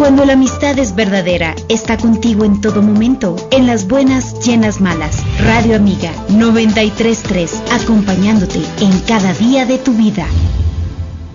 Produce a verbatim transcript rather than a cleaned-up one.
Cuando la amistad es verdadera, está contigo en todo momento, en las buenas y en las malas. Radio Amiga noventa y tres punto tres, acompañándote en cada día de tu vida.